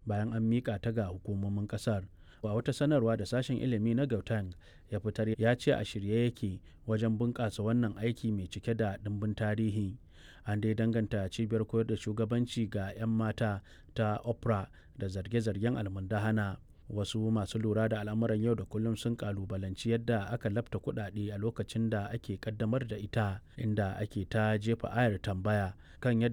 bayan an miƙa ta ga hukumomin ƙasar. A wata sanarwa da sashen ilimi na Gauteng ya fitar ya ce a shirye yake wajen bunƙasa wannan aiki mai cike da ɗimbin tarihi. An dai danganta cibiyar koyar da shugabanci ga 'yan mata ta Opera da zarge-zargen almundahana. Wasu masu lura da al'amuran yau da kullum sun kalubalanci yadda aka lafta kuɗaɗe a lokacin da ake kaddamar da ita, inda ake ta jefa ayar tambaya kan yadda